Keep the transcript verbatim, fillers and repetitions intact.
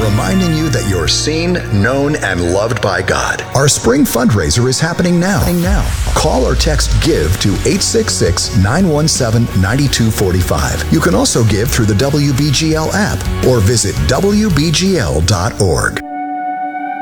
reminding you that you're seen, known, and loved by God. Our spring fundraiser is happening now. Now. Call or text GIVE to eight six six, nine one seven, nine two four five. You can also give through the W B G L app or visit W B G L dot org.